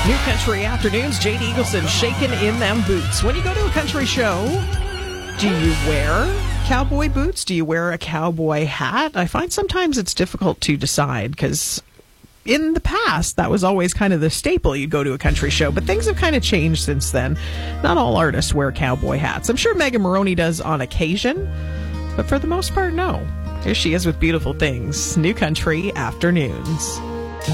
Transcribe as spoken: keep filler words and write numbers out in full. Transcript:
New Country Afternoons, Jade Eagleson shaking in them boots. When you go to a country show, do you wear cowboy boots? Do you wear a cowboy hat? I find sometimes it's difficult to decide because in the past, that was always kind of the staple. You'd go to a country show, but things have kind of changed since then. Not all artists wear cowboy hats. I'm sure Megan Moroney does on occasion, but for the most part, no. Here she is with Beautiful Things. New Country Afternoons.